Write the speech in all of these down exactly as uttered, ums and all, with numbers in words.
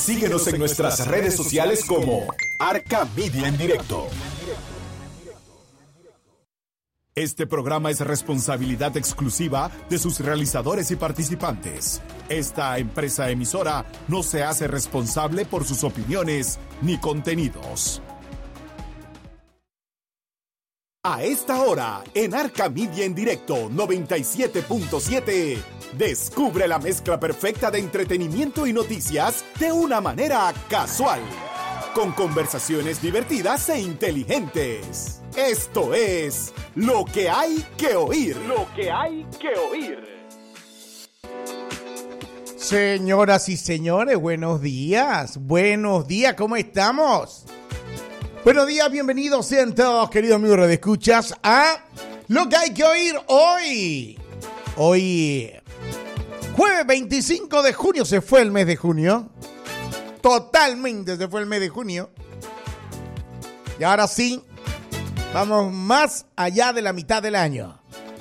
Síguenos en nuestras redes sociales como Arca Media en Directo. Este programa es responsabilidad exclusiva de sus realizadores y participantes. Esta empresa emisora no se hace responsable por sus opiniones ni contenidos. A esta hora, en Arca Media en Directo noventa y siete punto siete, descubre la mezcla perfecta de entretenimiento y noticias de una manera casual, con conversaciones divertidas e inteligentes. Esto es Lo que hay que oír. Lo que hay que oír. Señoras y señores, buenos días. Buenos días, ¿cómo estamos? Buenos días, bienvenidos sean todos, queridos amigos de escuchas, a Lo que hay que oír hoy. Hoy, jueves veinticinco de junio, se fue el mes de junio. Totalmente se fue el mes de junio. Y ahora sí, vamos más allá de la mitad del año.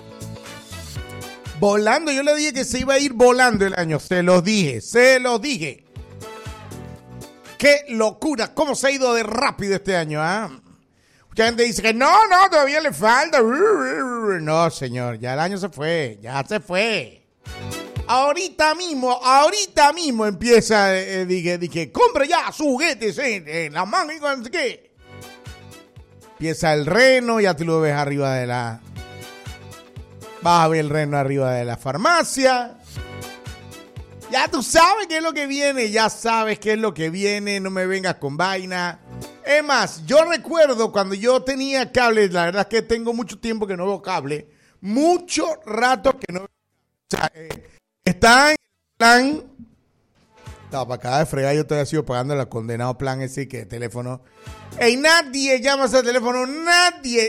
Volando, yo le dije que se iba a ir volando el año. Se los dije, se los dije. ¡Qué locura! ¿Cómo se ha ido de rápido este año? ¿Ah? ¿eh? Mucha gente dice que no, no, todavía le falta. No, señor, ya el año se fue, ya se fue. Ahorita mismo, ahorita mismo empieza, eh, dije, dije, compre ya sus juguetes en eh, la mano y no sé qué. Empieza el reno, ya te lo ves arriba de la... Vas a ver el reno arriba de la farmacia. Ya tú sabes qué es lo que viene, ya sabes qué es lo que viene, no me vengas con vaina. Es más, yo recuerdo cuando yo tenía cable, la verdad es que tengo mucho tiempo que no veo cable, mucho rato que no veo cable. O sea, eh, está en el plan, estaba para cada de fregar, yo todavía sigo pagando el condenado plan ese que de teléfono. Ey, nadie llama a ese teléfono, nadie,